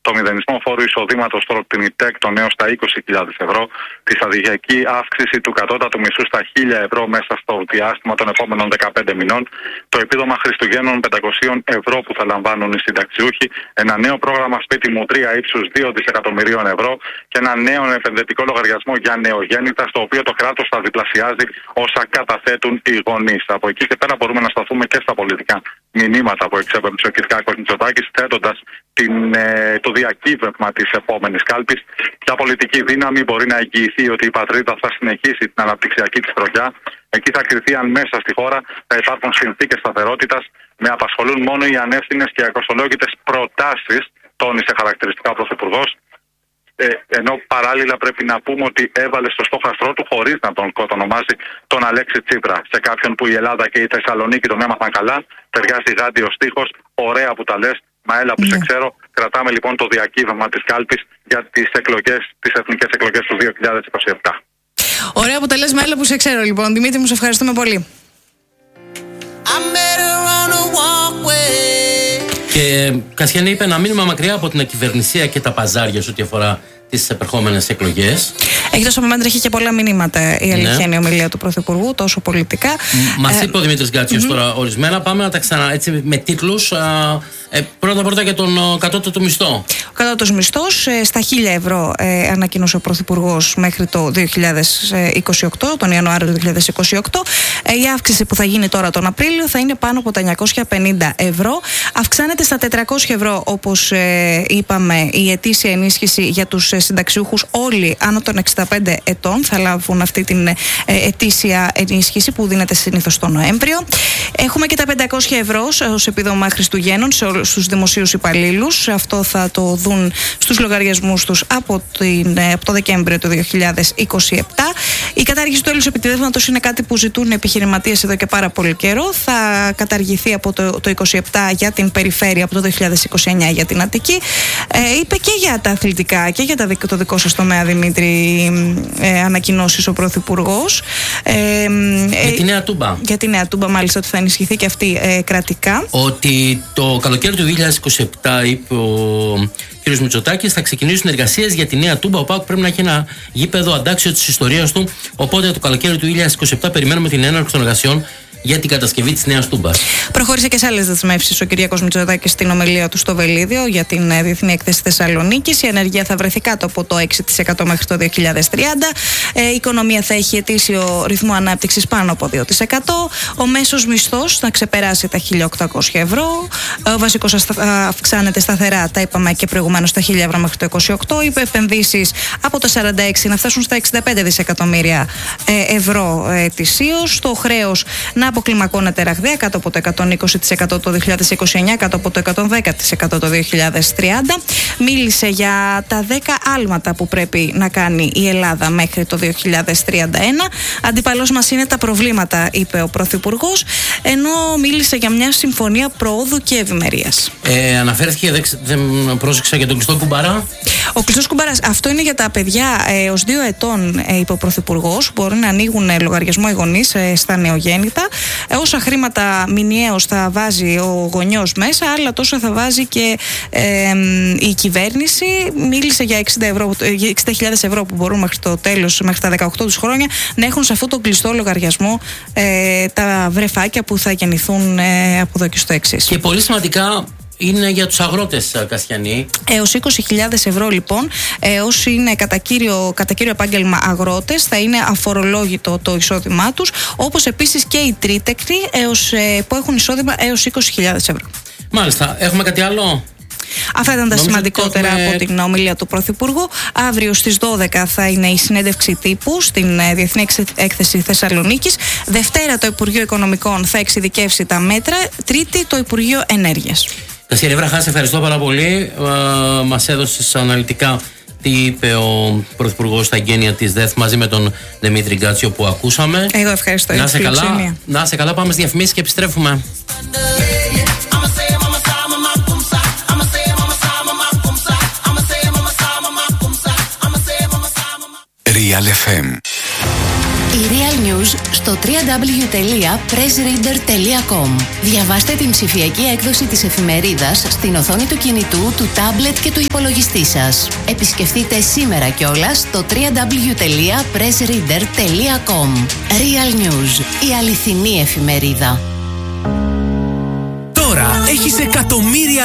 το μηδενισμό φόρου εισοδήματος προτείνει ΤΕΚ τον νέο στα 20.000 ευρώ, τη σταδιακή αύξηση του κατώτατου μισθού στα 1.000 ευρώ μέσα στο διάστημα των επόμενων 15 μηνών, το επίδομα Χριστουγέννων 500 ευρώ που θα λαμβάνουν οι συνταξιούχοι, ένα νέο πρόγραμμα σπίτι μου 3 ύψους 2 δισεκατομμυρίων ευρώ και ένα νέο επενδυτικό λογαριασμό για νεογέννητα, στο οποίο το κράτος θα διπλασιάζει όσα καταθέτουν οι γονείς. Από εκεί και πέρα μπορούμε να σταθούμε και στα πολιτικά μηνύματα που εξέπεμπε ο Κυριάκος Μητσοτάκης, θέτοντας το διακύβευμα της επόμενης κάλπης. Ποια πολιτική δύναμη μπορεί να εγγυηθεί ότι η πατρίδα θα συνεχίσει την αναπτυξιακή της τροχιά? Εκεί θα κριθεί αν μέσα στη χώρα θα υπάρχουν συνθήκες σταθερότητας. Με απασχολούν μόνο οι ανεύθυνες και ακοστολόγητες προτάσεις, τόνισε χαρακτηριστικά ο Πρωθυπουργός. Ενώ παράλληλα πρέπει να πούμε ότι έβαλε στο στόχαστρό του, χωρίς να τον κοτονομάζει, τον Αλέξη Τσίπρα. Σε κάποιον που η Ελλάδα και η Θεσσαλονίκη τον έμαθαν καλά, ταιριάζει γάντι ο στίχος. Ωραία που τα λες, μα έλα που σε ξέρω. Κρατάμε λοιπόν το διακύβευμα της κάλπης για τις εθνικές εκλογές του 2027. Ωραία που τα λες, μα έλα που σε ξέρω λοιπόν. Δημήτρη μου, σε ευχαριστούμε πολύ. Και Κασιανή είπε να μείνουμε μακριά από την ακυβερνησία και τα παζάρια σε ό,τι αφορά τις επερχόμενες εκλογές. Εκτός από μένα, έχει και πολλά μηνύματα η αληθινή ομιλία του Πρωθυπουργού, τόσο πολιτικά. Μας είπε ο Δημήτρης Γκάτσιος τώρα ορισμένα. Πάμε να τα ξανά έτσι με τίτλους. Πρώτα για τον κατώτατο μισθό. Ο κατώτατος μισθός στα 1.000 ευρώ ανακοίνωσε ο Πρωθυπουργός μέχρι το 2028, τον Ιανουάριο του 2028. Η αύξηση που θα γίνει τώρα τον Απρίλιο θα είναι πάνω από τα 950 ευρώ. Αυξάνεται στα 400 ευρώ, όπως είπαμε, η ετήσια ενίσχυση για τους συνταξιούχους. Όλοι άνω των 65 ετών θα λάβουν αυτή την ετήσια ενίσχυση που δίνεται συνήθως τον Νοέμβριο. Έχουμε και τα 500 ευρώ ως επίδομα Χριστουγέννων στους δημοσίους υπαλλήλους. Αυτό θα το δουν στους λογαριασμούς τους από το Δεκέμβριο του 2027. Η κατάργηση του έλους επιτιδεύματος είναι κάτι που ζητούν επιχειρηματίες εδώ και πάρα πολύ καιρό. Θα καταργηθεί από το 27 για την περιφέρεια, από το 2029 για την Αττική. Είπε και για τα αθλητικά και για το δικό σας τομέα, Δημήτρη, ανακοινώσεις ο Πρωθυπουργός. Για τη Νέα Τούμπα. Για τη Νέα Τούμπα, μάλιστα, ότι θα ενισχυθεί και αυτή κρατικά. Ότι το καλοκαίρι του 2027, είπε ο κ. Μητσοτάκης, θα ξεκινήσουν εργασίες για τη Νέα Τούμπα. Ο ΠΑΟΚ πρέπει να έχει ένα γήπεδο αντάξιο της ιστορίας του. Οπότε το καλοκαίρι του 2027 περιμένουμε την έναρξη των εργασιών για την κατασκευή της Νέας Τούμπας. Προχώρησε και σε άλλες δεσμεύσεις ο Κυριάκος Μητσοτάκης στην ομιλία του στο Βελίδιο για την Διεθνή Έκθεση Θεσσαλονίκης. Η ανεργία θα βρεθεί κάτω από το 6% μέχρι το 2030. Η οικονομία θα έχει ετήσιο ρυθμό ανάπτυξης πάνω από 2%. Ο μέσος μισθός θα ξεπεράσει τα 1.800 ευρώ. Ο βασικός αυξάνεται σταθερά, τα είπαμε και προηγουμένως, στα 1.000 ευρώ μέχρι το 28. Οι επενδύσεις από τα 46 να φτάσουν στα 65 δισεκατομμύρια ευρώ ετησίως. Το χρέος να αποκλιμακώνεται ραγδαία, κάτω από το 120% το 2029, κάτω από το 110% το 2030. Μίλησε για τα 10 άλματα που πρέπει να κάνει η Ελλάδα μέχρι το 2031. Αντίπαλος μας είναι τα προβλήματα, είπε ο Πρωθυπουργός, ενώ μίλησε για μια συμφωνία προόδου και ευημερίας. Αναφέρθηκε, δεν πρόσεξα, για τον κλειστό κουμπάρα. Ο κλειστός κουμπάρας, αυτό είναι για τα παιδιά έως 2 ετών, είπε ο Πρωθυπουργός. Μπορούν να ανοίγουν λογαριασμό οι γονείς στα νεογέννητα. Όσα χρήματα μηνιαίως θα βάζει ο γονιός μέσα, άλλα τόσα θα βάζει και η κυβέρνηση. Μίλησε για 60.000 ευρώ που μπορούν μέχρι το τέλος, μέχρι τα 18 τους χρόνια, να έχουν σε αυτό το κλειστό λογαριασμό τα βρεφάκια που θα γεννηθούν από εδώ και στο εξής. Και πολύ σημαντικά είναι για τους αγρότες, Κασιανή. Έως 20.000 ευρώ λοιπόν, όσοι είναι κατά κύριο επάγγελμα αγρότες, θα είναι αφορολόγητο το εισόδημά τους, όπως επίσης και οι τρίτεκνοι που έχουν εισόδημα έως 20.000 ευρώ. Μάλιστα. Έχουμε κάτι άλλο? Αυτά ήταν τα σημαντικότερα από την ομιλία του Πρωθυπουργού. Αύριο στις 12 θα είναι η συνέντευξη τύπου στην Διεθνή Έκθεση Θεσσαλονίκης. Δευτέρα το Υπουργείο Οικονομικών θα εξειδικεύσει τα μέτρα. Τρίτη το Υπουργείο Ενέργειας. Κασιανή Βραχά, σε ευχαριστώ πάρα πολύ. Μας έδωσες αναλυτικά τι είπε ο Πρωθυπουργός στα εγγένεια της ΔΕΘ μαζί με τον Δημήτρη Γκάτσιο που ακούσαμε. Εγώ ευχαριστώ. Να σε καλά, πάμε στις διαφημίσεις και επιστρέφουμε. Real FM Η Real News στο www.pressreader.com. Διαβάστε την ψηφιακή έκδοση της εφημερίδας στην οθόνη του κινητού, του τάμπλετ και του υπολογιστή σας. Επισκεφτείτε σήμερα κιόλας το www.pressreader.com. Real News, η αληθινή εφημερίδα. Τώρα έχεις εκατομμύρια